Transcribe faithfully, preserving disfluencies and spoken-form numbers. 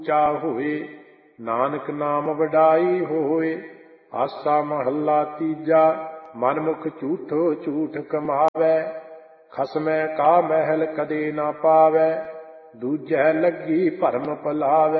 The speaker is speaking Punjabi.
ਉੱਚਾ ਹੋਏ। ਨਾਨਕ ਨਾਮ ਵਡਾਈ ਹੋਏ। ਆਸਾ ਮਹੱਲਾ ਤੀਜਾ। ਮਨਮੁਖ ਝੂਠੋ ਝੂਠ ਕਮਾਵੈ। ਖਸਮੈ ਕਾ ਮਹਿਲ ਕਦੇ ਨਾ ਪਾਵੈ। ਦੂਜੈ ਲੱਗੀ ਭਰਮ ਭੁਲਾਵੈ।